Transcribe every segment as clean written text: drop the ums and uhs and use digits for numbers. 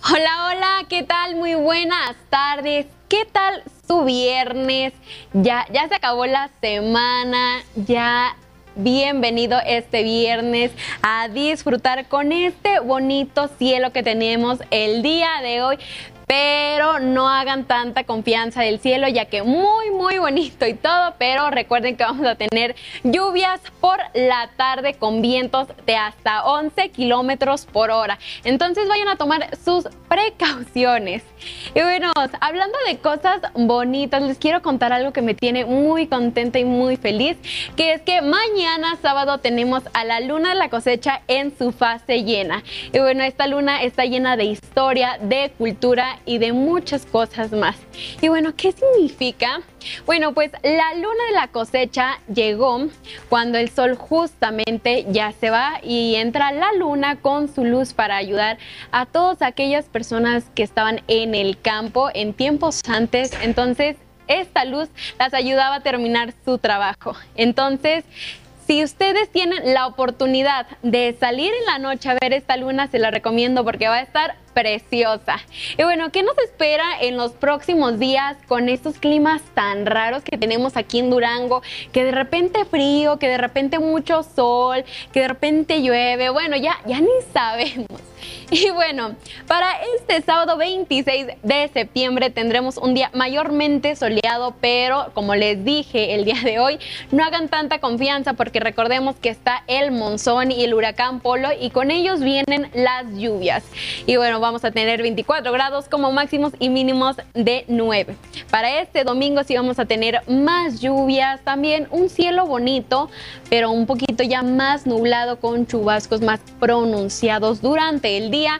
Hola, hola, ¿qué tal? Muy buenas tardes. ¿Qué tal su viernes? Ya se acabó la semana, ya bienvenido este viernes a disfrutar con este bonito cielo que tenemos el día de hoy. Pero no hagan tanta confianza del cielo, ya que muy bonito y todo, pero recuerden que vamos a tener lluvias por la tarde con vientos de hasta 11 kilómetros por hora. Entonces vayan a tomar sus precauciones. Y bueno, hablando de cosas bonitas, les quiero contar algo que me tiene muy contenta y muy feliz, que es que mañana sábado tenemos a la luna de la cosecha en su fase llena. Y bueno, esta luna está llena de historia, de cultura y de muchas cosas más. Y bueno, ¿qué significa? Bueno, pues la luna de la cosecha llegó cuando el sol justamente ya se va y entra la luna con su luz para ayudar a todas aquellas personas que estaban en el campo en tiempos antes. Entonces, esta luz las ayudaba a terminar su trabajo. Entonces, si ustedes tienen la oportunidad de salir en la noche a ver esta luna, se la recomiendo porque va a estar preciosa. Y bueno, ¿qué nos espera en los próximos días con estos climas tan raros que tenemos aquí en Durango? Que de repente frío, que de repente mucho sol, que de repente llueve. Bueno, ya ni sabemos. Y bueno, para este sábado 26 de septiembre tendremos un día mayormente soleado, pero como les dije el día de hoy, no hagan tanta confianza porque recordemos que está el monzón y el huracán Polo y con ellos vienen las lluvias. Y bueno, vamos a tener 24 grados como máximos y mínimos de 9. Para este domingo sí vamos a tener más lluvias, también un cielo bonito, pero un poquito ya más nublado con chubascos más pronunciados durante el día,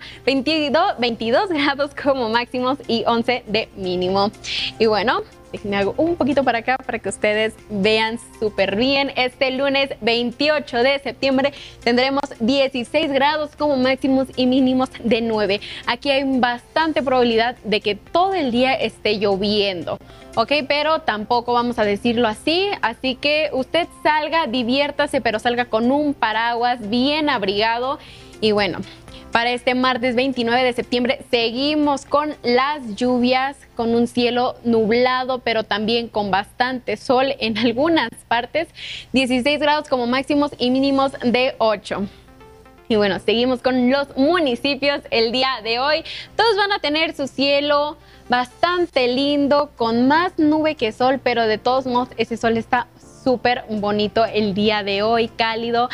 22 grados como máximos y 11 de mínimo. Y bueno, me hago un poquito para acá para que ustedes vean súper bien. Este lunes 28 de septiembre tendremos 16 grados como máximos y mínimos de 9. Aquí hay bastante probabilidad de que todo el día esté lloviendo, ¿ok? Pero tampoco vamos a decirlo así. Así que usted salga, diviértase, pero salga con un paraguas bien abrigado. Y bueno, para este martes 29 de septiembre seguimos con las lluvias, con un cielo nublado, pero también con bastante sol en algunas partes. 16 grados como máximos y mínimos de 8. Y bueno, seguimos con los municipios el día de hoy. Todos van a tener su cielo bastante lindo, con más nube que sol, pero de todos modos ese sol está súper bonito el día de hoy, cálido.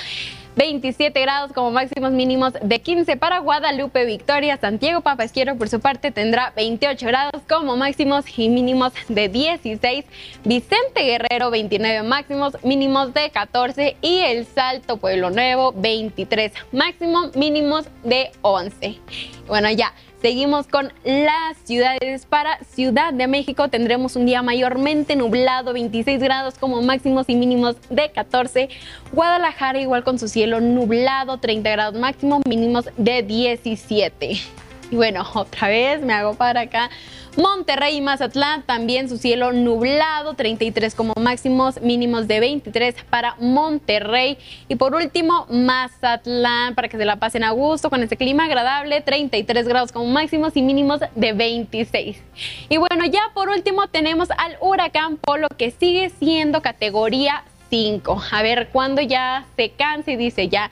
27 grados como máximos mínimos de 15 para Guadalupe, Victoria. Santiago Papasquiaro por su parte tendrá 28 grados como máximos y mínimos de 16. Vicente Guerrero 29 máximos, mínimos de 14 y El Salto Pueblo Nuevo 23 máximo, mínimos de 11. Bueno, ya seguimos con las ciudades. Para Ciudad de México tendremos un día mayormente nublado, 26 grados como máximos y mínimos de 14. Guadalajara igual con su cielo nublado, 30 grados máximo, mínimos de 17. Y bueno, otra vez me hago para acá. Monterrey y Mazatlán también su cielo nublado, 33 como máximos, mínimos de 23 para Monterrey. Y por último, Mazatlán, para que se la pasen a gusto con este clima agradable, 33 grados como máximos y mínimos de 26. Y bueno, ya por último tenemos al huracán Polo, que sigue siendo categoría 5. A ver cuándo ya se canse y dice ya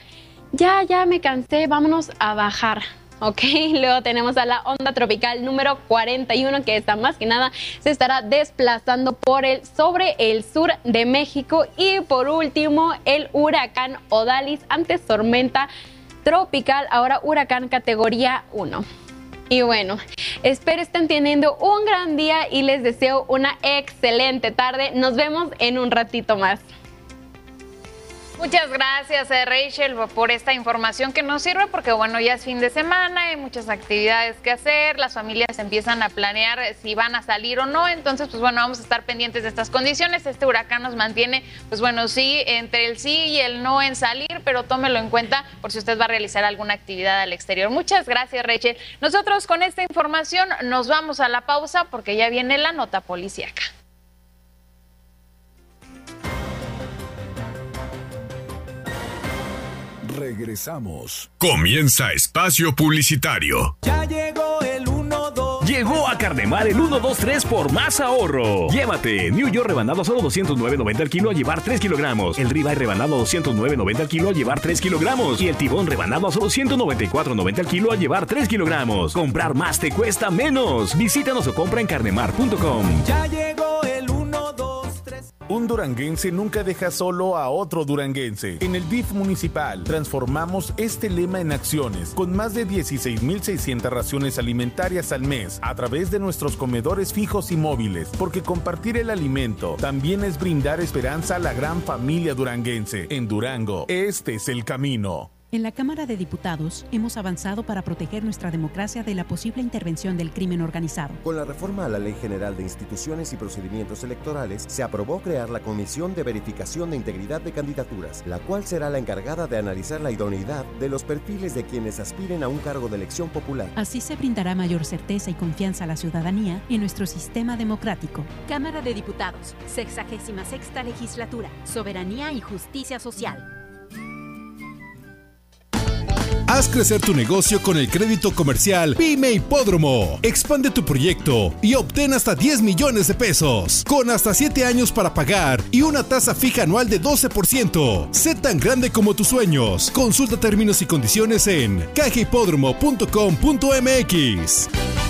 me cansé, vámonos a bajar. Ok, luego tenemos a la onda tropical número 41, que está más que nada se estará desplazando sobre el sur de México. Y por último, el huracán Odalis, antes tormenta tropical, ahora huracán categoría 1. Y bueno, espero estén teniendo un gran día y les deseo una excelente tarde. Nos vemos en un ratito más. Muchas gracias, Rachel, por esta información que nos sirve porque, bueno, ya es fin de semana, hay muchas actividades que hacer, las familias empiezan a planear si van a salir o no, entonces, pues bueno, vamos a estar pendientes de estas condiciones. Este huracán nos mantiene, pues bueno, sí, entre el sí y el no en salir, pero tómelo en cuenta por si usted va a realizar alguna actividad al exterior. Muchas gracias, Rachel. Nosotros con esta información nos vamos a la pausa porque ya viene la nota policíaca. Regresamos. Comienza Espacio Publicitario. Ya llegó el 1-2. Llegó a Carnemar el 1-2-3 por más ahorro. Llévate New York rebanado a solo $209.90 al kilo a llevar 3 kilogramos. El ribeye rebanado a $209.90 al kilo a llevar 3 kilogramos. Y el tibón rebanado a solo $194.90 al kilo a llevar 3 kilogramos. Comprar más te cuesta menos. Visítanos o compra en carnemar.com. Ya llegó el 1-2-3. Un duranguense nunca deja solo a otro duranguense. En el DIF municipal transformamos este lema en acciones con más de 16,600 raciones alimentarias al mes a través de nuestros comedores fijos y móviles, porque compartir el alimento también es brindar esperanza a la gran familia duranguense. En Durango, este es el camino. En la Cámara de Diputados hemos avanzado para proteger nuestra democracia de la posible intervención del crimen organizado. Con la reforma a la Ley General de Instituciones y Procedimientos Electorales, se aprobó crear la Comisión de Verificación de Integridad de Candidaturas, la cual será la encargada de analizar la idoneidad de los perfiles de quienes aspiren a un cargo de elección popular. Así se brindará mayor certeza y confianza a la ciudadanía en nuestro sistema democrático. Cámara de Diputados, 66ª Legislatura, Soberanía y Justicia Social. Haz crecer tu negocio con el crédito comercial Pyme Hipódromo. Expande tu proyecto y obtén hasta 10 millones de pesos, con hasta 7 años para pagar y una tasa fija anual de 12%. Sé tan grande como tus sueños. Consulta términos y condiciones en cajahipódromo.com.mx.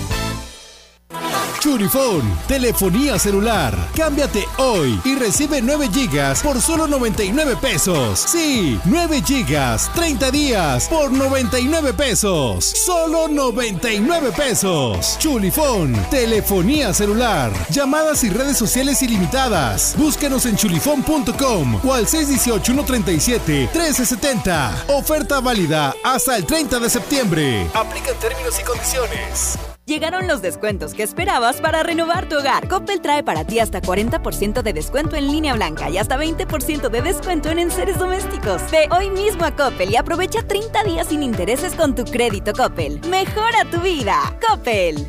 Churifone, telefonía celular. Cámbiate hoy y recibe 9 gigas por solo 99 pesos. Sí, 9 gigas, 30 días por 99 pesos. Solo 99 pesos. Chulifone, telefonía celular. Llamadas y redes sociales ilimitadas. Búscanos en chulifone.com o al 618-137-1370. Oferta válida hasta el 30 de septiembre. Aplican términos y condiciones. Llegaron los descuentos que esperabas para renovar tu hogar. Coppel trae para ti hasta 40% de descuento en línea blanca y hasta 20% de descuento en enseres domésticos. Ve hoy mismo a Coppel y aprovecha 30 días sin intereses con tu crédito Coppel. ¡Mejora tu vida! ¡Coppel!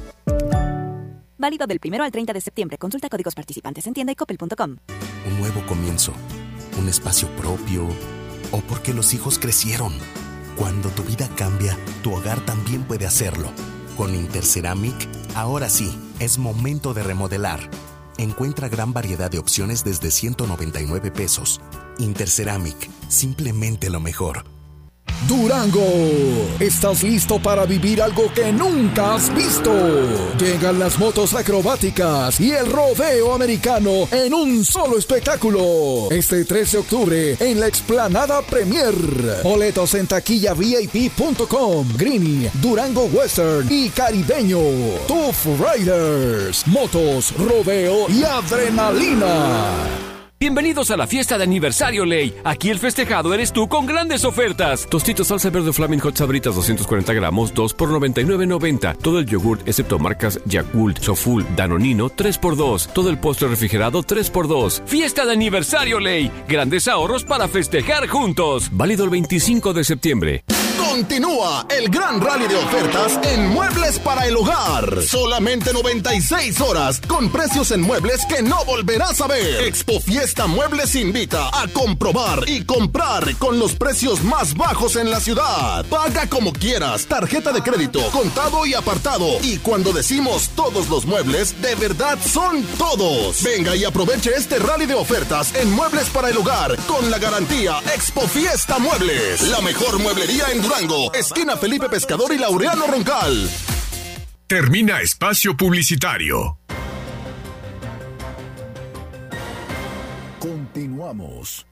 Válido del 1 al 30 de septiembre. Consulta códigos participantes en tienda y coppel.com. Un nuevo comienzo, un espacio propio, o porque los hijos crecieron. Cuando tu vida cambia, tu hogar también puede hacerlo. Con Interceramic, ahora sí, es momento de remodelar. Encuentra gran variedad de opciones desde 199 pesos. Interceramic, simplemente lo mejor. Durango, ¿estás listo para vivir algo que nunca has visto? Llegan las motos acrobáticas y el rodeo americano en un solo espectáculo. Este 3 de octubre en la Explanada Premier. Boletos en taquillavip.com. Greeny, Durango Western y Caribeño. Tough Riders, motos, rodeo y adrenalina. Bienvenidos a la fiesta de aniversario Ley. Aquí el festejado eres tú con grandes ofertas. Tostitos salsa verde Flaming Hot Sabritas 240 gramos, 2 por $99.90. Todo el yogurt, excepto marcas Yakult, Soful, Danonino, 3x2. Todo el postre refrigerado, 3x2. Fiesta de aniversario Ley. Grandes ahorros para festejar juntos. Válido el 25 de septiembre. Continúa el gran rally de ofertas en Muebles para el Hogar. Solamente 96 horas con precios en muebles que no volverás a ver. Expo Fiesta Muebles invita a comprobar y comprar con los precios más bajos en la ciudad. Paga como quieras, tarjeta de crédito, contado y apartado. Y cuando decimos todos los muebles, de verdad son todos. Venga y aproveche este rally de ofertas en Muebles para el Hogar con la garantía Expo Fiesta Muebles. La mejor mueblería en Durango, esquina Felipe Pescador y Laureano Roncal. Termina Espacio Publicitario. Continuamos.